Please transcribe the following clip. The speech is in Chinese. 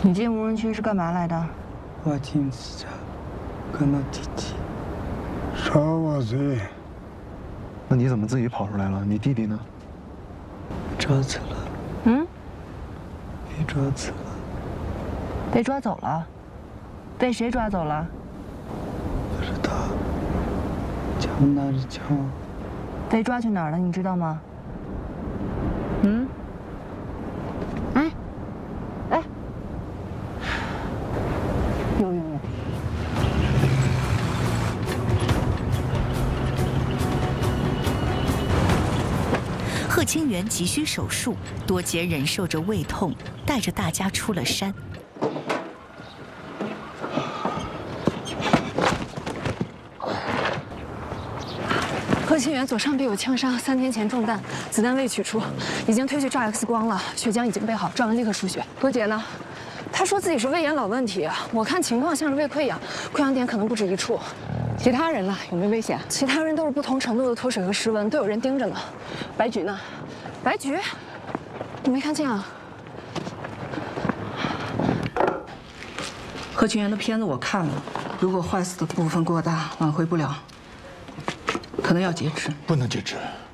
你进无人区是干嘛来的？ 我进市场，跟到弟弟。12岁。 那你怎么自己跑出来了？你弟弟呢？ 抓走了。 嗯？ 被抓走了。 被抓走了？被谁抓走了？ 不知道。枪拿着枪。 被抓去哪儿了？你知道吗？嗯？哎，哎，有。 贺清源急需手术，多杰忍受着胃痛，带着大家出了山。 贺清源左上臂有枪伤，3天前中弹，子弹未取出，已经推去照 X 光了，血浆已经备好，照完立刻输血。多杰呢？他说自己是胃炎老问题，我看情况像是胃溃疡，溃疡点可能不止一处。 其他人呢？有没有危险？ 其他人都是不同程度的脱水和失温，都有人盯着呢。 白菊呢？ 白菊，你没看见啊？ 贺清源的片子我看了，如果坏死的部分过大，挽回不了，可能要截肢。 不能截肢。